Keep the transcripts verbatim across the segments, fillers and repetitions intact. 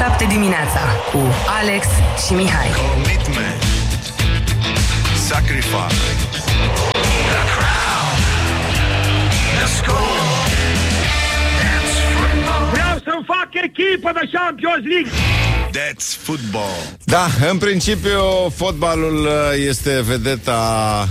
șapte dimineața cu Alex și Mihai. Commitment, sacrifice, the crowd, the score. Vreau să-mi fac echipă de Champions League. That's football. Da, în principiu fotbalul este vedeta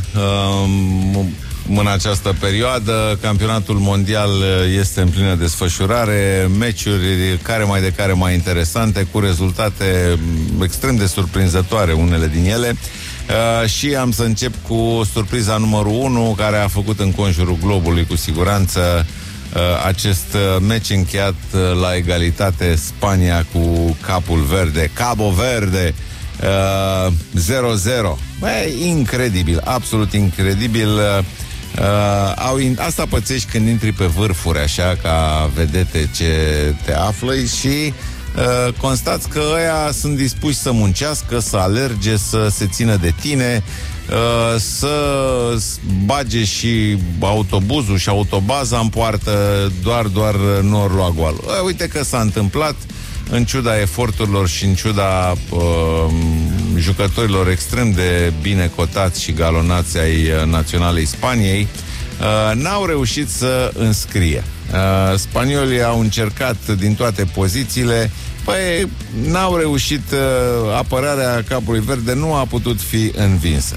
um, în această perioadă. Campionatul mondial este în plină desfășurare, meciuri care mai de care mai interesante, cu rezultate extrem de surprinzătoare unele din ele. Uh, și am să încep cu surpriza numărul unu, care a făcut înconjurul globului cu siguranță. Uh, acest uh, meci încheiat uh, la egalitate, Spania cu Capul Verde, Cabo Verde, uh, zero zero. Băi, incredibil, absolut incredibil. Uh, au in... Asta pățești când intri pe vârfuri, așa, ca vedete ce te află și uh, constați că ăia sunt dispuși să muncească, să alerge, să se țină de tine, Uh, să bage și autobuzul și autobaza în poartă, doar, doar nu ori lua goalul. Uh, uite că s-a întâmplat, în ciuda eforturilor și în ciuda uh, jucătorilor extrem de bine cotați și galonați ai naționalei Spaniei, uh, n-au reușit să înscrie. Uh, spaniolii au încercat din toate pozițiile. Păi, n-au reușit, uh, apărarea Capului Verde nu a putut fi învinsă.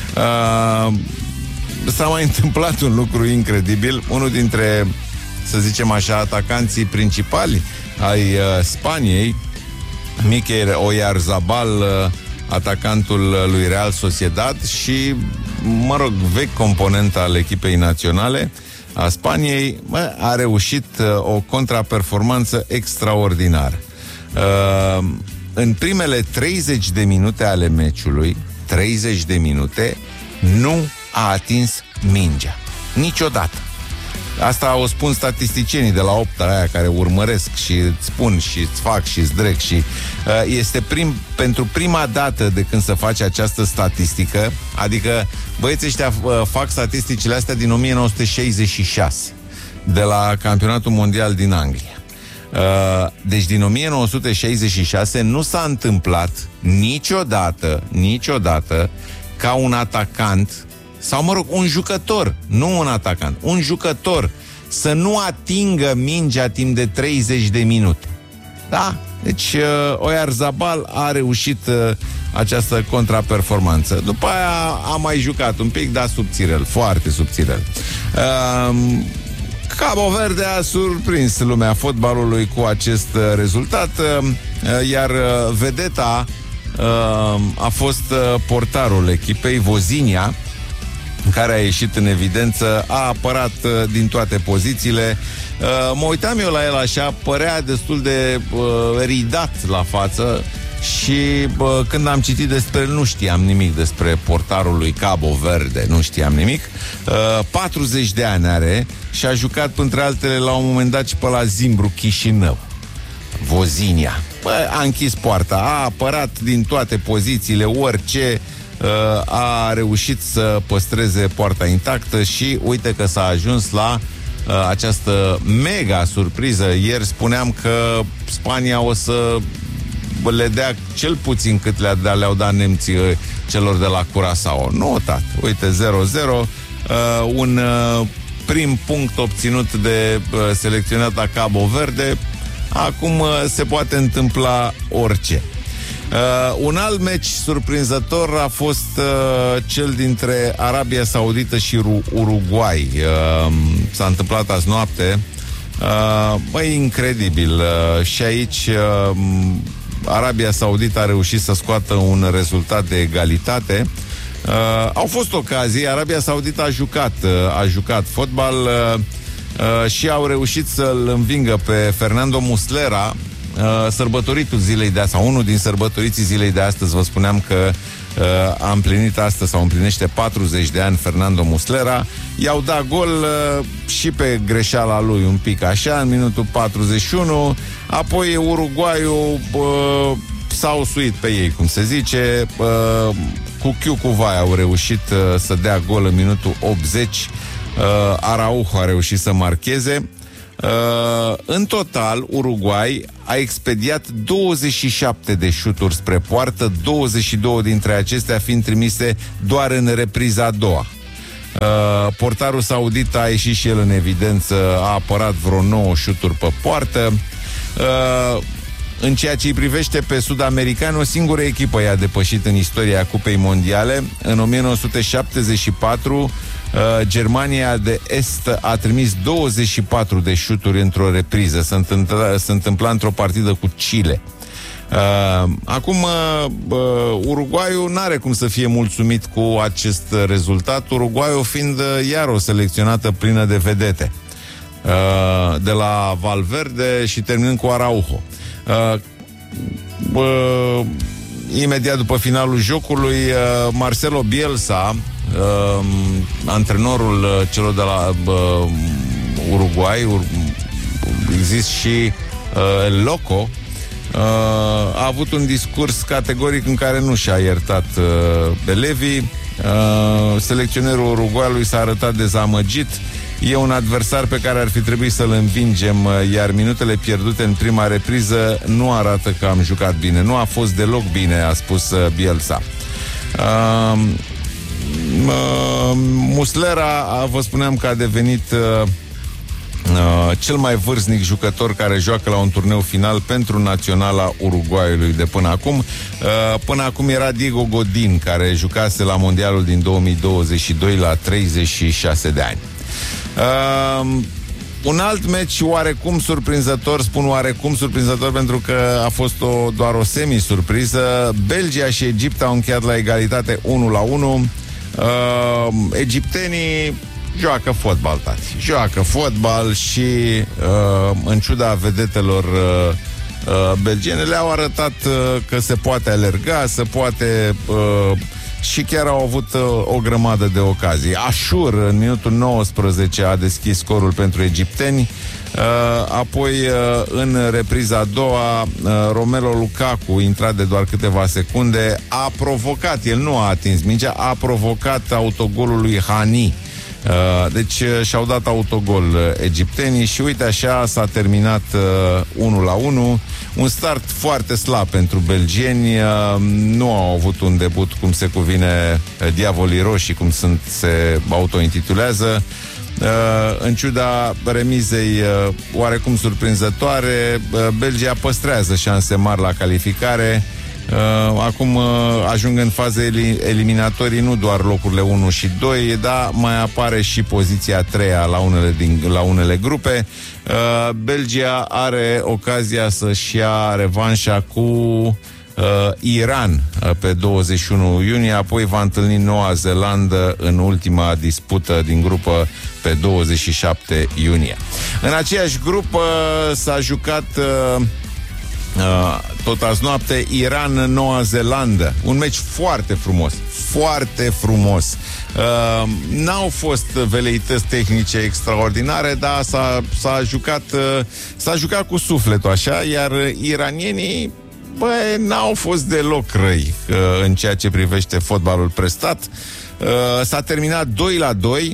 Uh, s-a mai întâmplat un lucru incredibil. Unul dintre, să zicem așa, atacanții principali ai uh, Spaniei, Mikel Oyarzabal, uh, atacantul lui Real Sociedad și, mă rog, vechi component al echipei naționale a Spaniei, bă, a reușit uh, o contraperformanță extraordinară. Uh, în primele treizeci de minute ale meciului, treizeci de minute, nu a atins mingea. Niciodată. Asta o spun statisticienii de la opta aia care urmăresc și îți spun și îți fac și îți dreg și uh, este prim, pentru prima dată de când se face această statistică, adică băieții ăștia uh, fac statisticile astea din o mie nouă sute șaizeci și șase, de la campionatul mondial din Anglia. Uh, deci din o mie nouă sute șaizeci și șase nu s-a întâmplat niciodată, niciodată ca un atacant, sau mă rog, un jucător, nu un atacant, un jucător să nu atingă mingea timp de treizeci de minute. Da? Deci uh, Oyarzabal a reușit uh, această contraperformanță. După aia a mai jucat un pic, dar subțirel, foarte subțirel. Uh, Cabo Verde a surprins lumea fotbalului cu acest uh, rezultat, uh, iar uh, vedeta uh, a fost uh, portarul echipei, Vozinha, care a ieșit în evidență, a apărat uh, din toate pozițiile. Uh, mă uitam eu la el așa, părea destul de uh, ridat la față și uh, când am citit despre el nu știam nimic despre portarul lui Cabo Verde, nu știam nimic. Uh, patruzeci de ani are și a jucat, printre altele, la un moment dat și pe la Zimbru, Chișinău. Vozinha. Bă, a închis poarta, a apărat din toate pozițiile, orice, a reușit să păstreze poarta intactă și uite că s-a ajuns la uh, această mega surpriză. Ieri spuneam că Spania o să le dea cel puțin cât le-a, le-au dat nemții celor de la Curaçao. Nu, tată, uite, zero zero, uh, un uh, prim punct obținut de uh, selecționata Cabo Verde. Acum uh, se poate întâmpla orice. Uh, un alt meci surprinzător a fost uh, cel dintre Arabia Saudită și Ru- Uruguay. Uh, s-a întâmplat azi noapte. Uh, băi, incredibil. Uh, și aici uh, Arabia Saudită a reușit să scoată un rezultat de egalitate. Uh, au fost ocazii. Arabia Saudită a jucat, uh, a jucat fotbal uh, uh, și au reușit să-l învingă pe Fernando Muslera, Uh, sărbătoritul zilei de astăzi, sau unul din sărbătoriții zilei de astăzi. Vă spuneam că uh, a împlinit astăzi sau împlinește patruzeci de ani Fernando Muslera. I-au dat gol uh, și pe greșeala lui un pic așa, în minutul patruzeci și unu. Apoi Uruguayul uh, s-au suit pe ei, cum se zice, uh, cu chiu cu vai au reușit uh, să dea gol în minutul optzeci. uh, Araujo a reușit să marcheze. Uh, în total, Uruguay a expediat douăzeci și șapte de șuturi spre poartă, douăzeci și două dintre acestea fiind trimise doar în repriza a doua. Uh, portarul saudit a ieșit și el în evidență, a apărat vreo nouă șuturi pe poartă. Uh, în ceea ce îi privește pe sud-americani, o singură echipă i-a depășit în istoria Cupei Mondiale. În o mie nouă sute șaptezeci și patru, uh, Germania de Est a trimis douăzeci și patru de șuturi într-o repriză. Se întâmpla, se întâmpla într-o partidă cu Chile. Uh, acum, uh, uh, Uruguayul n-are cum să fie mulțumit cu acest rezultat, Uruguayul fiind uh, iar o selecționată plină de vedete. Uh, de la Valverde și terminând cu Araujo. Uh, uh, imediat după finalul jocului, uh, Marcelo Bielsa, uh, antrenorul uh, celor de la uh, Uruguay, ur- există și uh, El Loco, uh, a avut un discurs categoric în care nu și-a iertat uh, elevii. Uh, selecționerul Uruguayului s-a arătat dezamăgit. E un adversar pe care ar fi trebuit să-l învingem, iar minutele pierdute în prima repriză nu arată că am jucat bine. Nu a fost deloc bine, a spus Bielsa. Uh, uh, Muslera, vă spuneam că a devenit uh, uh, cel mai vârstnic jucător care joacă la un turneu final pentru naționala Uruguayului de până acum. Uh, până acum era Diego Godin, care jucase la Mondialul din două mii douăzeci și doi la treizeci și șase de ani. Uh, un alt meci oarecum surprinzător, spun oarecum surprinzător pentru că a fost o, doar o semi-surpriză. Belgia și Egipt au încheiat la egalitate unu la unu. uh, Egiptenii joacă fotbal, tati. Joacă fotbal și uh, în ciuda vedetelor uh, uh, belgiene le-au arătat uh, că se poate alerga, se poate... Uh, și chiar au avut uh, o grămadă de ocazii. Ashur, în minutul nouăsprezece, a deschis scorul pentru egipteni. Uh, apoi, uh, în repriza a doua, uh, Romelu Lukaku, intrat de doar câteva secunde, a provocat, el nu a atins mingea, a provocat autogolul lui Hani. Uh, deci uh, și-au dat autogol uh, egiptenii și uite așa s-a terminat uh, unu la unu. Un start foarte slab pentru belgieni, uh, nu au avut un debut cum se cuvine uh, diavolii roșii, cum sunt, se autointitulează. Uh, în ciuda remizei uh, oarecum surprinzătoare, uh, Belgia păstrează șanse mari la calificare. Uh, acum uh, ajung în faze eli- eliminatorii nu doar locurile unu și doi, dar mai apare și poziția a treia la unele, din, la unele grupe. uh, Belgia are ocazia să-și ia revanșa cu uh, Iran uh, pe douăzeci și unu iunie, apoi va întâlni Noua Zeelandă în ultima dispută din grupă pe douăzeci și șapte iunie. În aceeași grupă s-a jucat uh, Uh, tot azi noapte Iran-Noua Zeelandă. Un meci foarte frumos, foarte frumos. uh, N-au fost veleități tehnice extraordinare, dar s-a, s-a jucat uh, s-a jucat cu sufletul așa, iar iranienii, bă, n-au fost deloc răi uh, în ceea ce privește fotbalul prestat. uh, S-a terminat doi la doi.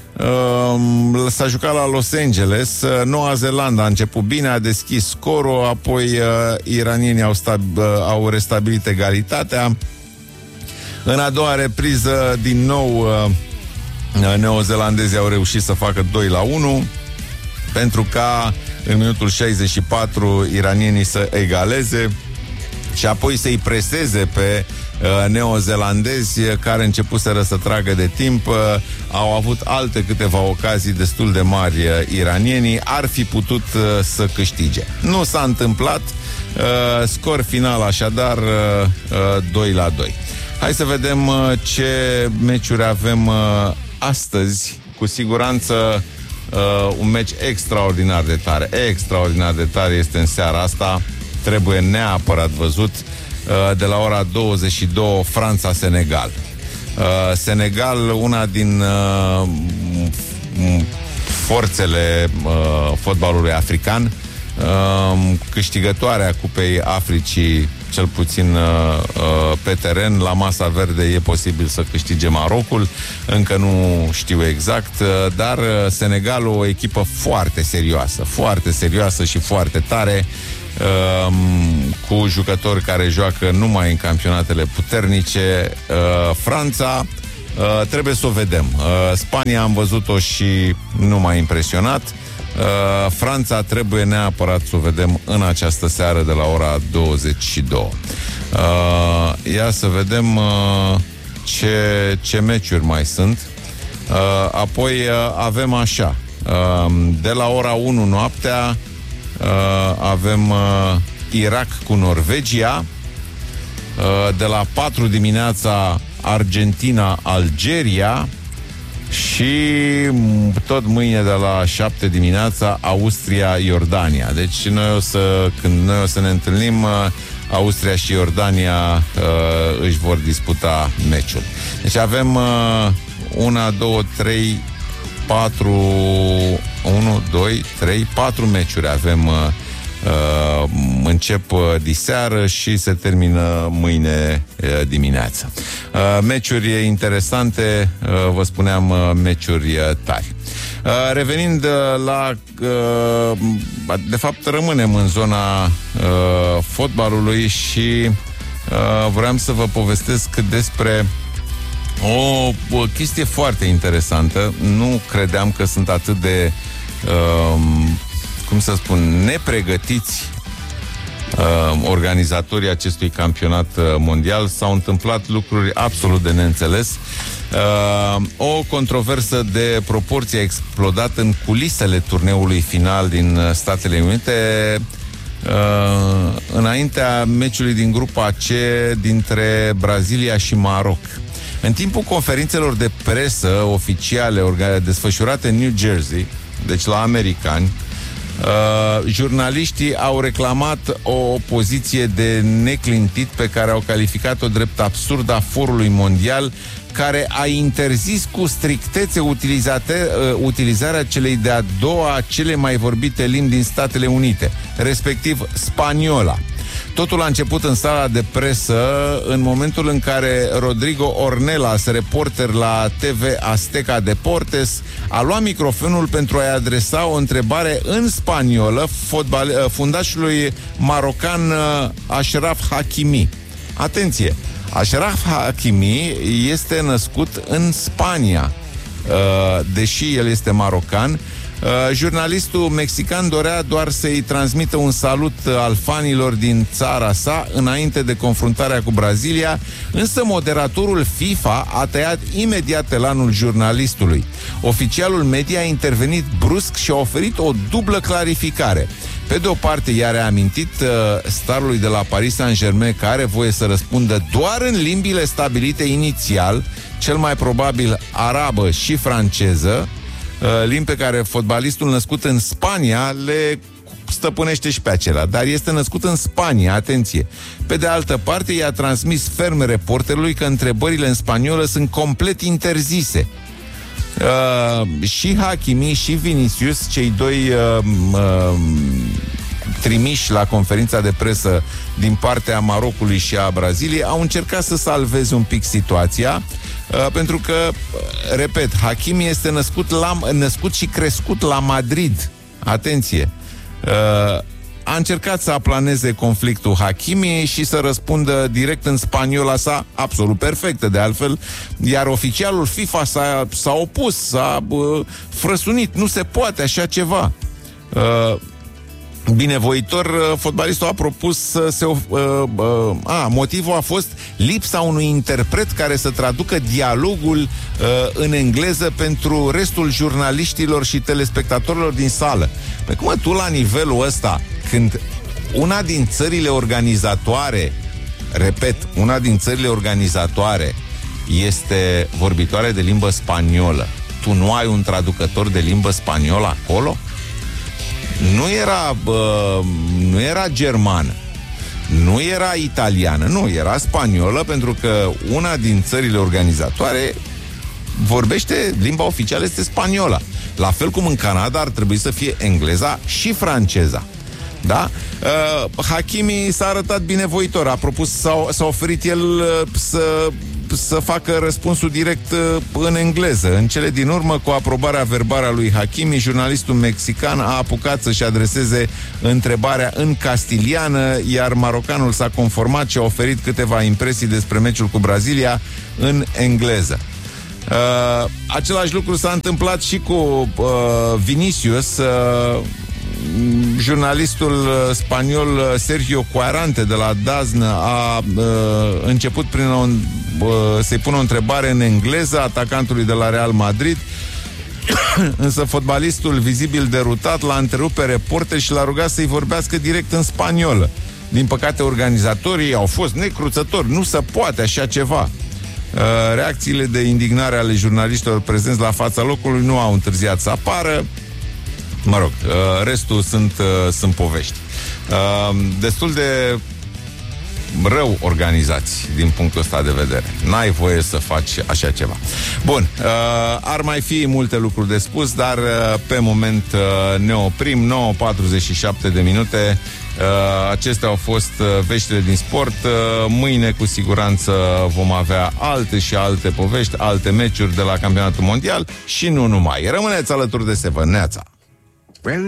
Uh, s-a jucat la Los Angeles. uh, Noua Zeelandă a început bine, a deschis scorul, apoi uh, iranienii au, stab- uh, au restabilit egalitatea. În a doua repriză, din nou, uh, neozeelandezii au reușit să facă doi la unu, pentru ca în minutul șaizeci și patru iranienii să egaleze și apoi să-i preseze pe uh, neozeelandezi, care începuseră să tragă de timp. uh, Au avut alte câteva ocazii destul de mari uh, iranienii, ar fi putut uh, să câștige. Nu s-a întâmplat. uh, Scor final așadar uh, uh, doi la doi. Hai să vedem uh, ce meciuri avem uh, astăzi. Cu siguranță uh, un meci extraordinar de tare. Extraordinar de tare este în seara asta. Trebuie neapărat văzut. De la ora douăzeci și două, Franța-Senegal. Senegal, una din forțele fotbalului african. uh, câștigătoarea Cupei Africii, cel puțin uh, uh, pe teren. La masa verde e posibil să câștige Marocul, încă nu știu exact, uh, dar uh, Senegalul, o echipă foarte serioasă, foarte serioasă și foarte tare, uh, cu jucători care joacă numai în campionatele puternice. uh, Franța, uh, trebuie să o vedem. uh, Spania am văzut-o și nu m-a impresionat. Uh, Franța trebuie neapărat să o vedem în această seară de la ora douăzeci și două. Uh, ia să vedem uh, ce, ce meciuri mai sunt. uh, Apoi uh, avem așa, uh, de la ora unu noaptea uh, avem uh, Irak cu Norvegia, uh, de la patru dimineața Argentina-Algeria și tot mâine de la șapte dimineața Austria-Iordania. Deci noi o să, când noi o să ne întâlnim, Austria și Iordania uh, își vor disputa meciul. Deci avem uh, una, două, trei, patru, unu, doi, trei, patru meciuri avem. uh, Uh, încep uh, diseară și se termină mâine uh, dimineața. Uh, meciuri interesante, uh, vă spuneam, uh, meciuri uh, tari. Uh, revenind uh, la uh, de fapt rămânem în zona uh, fotbalului și uh, vreau să vă povestesc despre o, o chestie foarte interesantă. Nu credeam că sunt atât de uh, cum să spun, nepregătiți uh, organizatorii acestui campionat uh, mondial. S-au întâmplat lucruri absolut de neînțeles. Uh, o controversă de proporție a explodat în culisele turneului final din Statele Unite, uh, înaintea meciului din grupa C dintre Brazilia și Maroc. În timpul conferințelor de presă oficiale desfășurate în New Jersey, deci la americani, Uh, jurnaliștii au reclamat o poziție de neclintit pe care au calificat-o drept absurdă a forului mondial, care a interzis cu strictețe utilizate, uh, utilizarea celei de-a doua cele mai vorbite limbi din Statele Unite, respectiv spaniola. Totul a început în sala de presă în momentul în care Rodrigo Ornelas, reporter la T V Azteca Deportes, a luat microfonul pentru a-i adresa o întrebare în spaniolă fotbal, fundașului marocan Achraf Hakimi. Atenție! Achraf Hakimi este născut în Spania, deși el este marocan. Uh, jurnalistul mexican dorea doar să-i transmită un salut al fanilor din țara sa înainte de confruntarea cu Brazilia, însă moderatorul FIFA a tăiat imediat elanul jurnalistului. Oficialul media a intervenit brusc și a oferit o dublă clarificare. Pe de o parte, i-a reamintit uh, starului de la Paris Saint-Germain că are voie să răspundă doar în limbile stabilite inițial, cel mai probabil arabă și franceză, limbi pe care fotbalistul născut în Spania le stăpânește și pe acelea, dar este născut în Spania, atenție. Pe de altă parte, i-a transmis ferm reporterului că întrebările în spaniolă sunt complet interzise. Uh, și Hakimi și Vinicius, cei doi uh, uh, trimiși la conferința de presă din partea Marocului și a Braziliei, au încercat să salveze un pic situația, uh, pentru că, uh, repet, Hakimi este născut, la, născut și crescut la Madrid. Atenție! Uh, a încercat să aplaneze conflictul Hakimi și să răspundă direct în spaniola sa, absolut perfectă de altfel, iar oficialul FIFA s-a, s-a opus, s-a uh, frăsunit, nu se poate așa ceva. Uh, binevoitor, uh, fotbalistul a propus să se... Uh, uh, a, motivul a fost lipsa unui interpret care să traducă dialogul uh, în engleză pentru restul jurnaliștilor și telespectatorilor din sală. Păi cum, tu la nivelul ăsta, când una din țările organizatoare, repet, una din țările organizatoare este vorbitoare de limbă spaniolă, tu nu ai un traducător de limbă spaniolă acolo? Nu era, bă, nu era germană, nu era italiană, nu, era spaniolă, pentru că una din țările organizatoare vorbește, limba oficială este spaniola. La fel cum în Canada ar trebui să fie engleza și franceza. Da? Uh, Hakimi s-a arătat binevoitor. A propus, s-a, s-a oferit el uh, să, să facă răspunsul direct uh, în engleză. În cele din urmă, cu aprobarea verbală a lui Hakimi, jurnalistul mexican a apucat să-și adreseze întrebarea în castiliană, iar marocanul s-a conformat și a oferit câteva impresii despre meciul cu Brazilia în engleză. Uh, același lucru s-a întâmplat și cu uh, Vinicius. uh, Jurnalistul spaniol Sergio Quarante de la DAZN a uh, început prin o, uh, să-i pună o întrebare în engleză atacantului de la Real Madrid. Însă fotbalistul, vizibil derutat, l-a întrerupt pe reporter și l-a rugat să-i vorbească direct în spaniolă. Din păcate, organizatorii au fost necruțători. Nu se poate așa ceva. Uh, reacțiile de indignare ale jurnaliștilor prezenți la fața locului nu au întârziat să apară. Mă rog, restul sunt, sunt povești. Destul de rău organizați din punctul ăsta de vedere. N-ai voie să faci așa ceva. Bun, ar mai fi multe lucruri de spus, dar pe moment ne oprim. Nouă patruzeci și șapte de minute. Acestea au fost veștile din sport. Mâine cu siguranță vom avea alte și alte povești, alte meciuri de la campionatul mondial și nu numai. Rămâneți alături de Seven. Neața!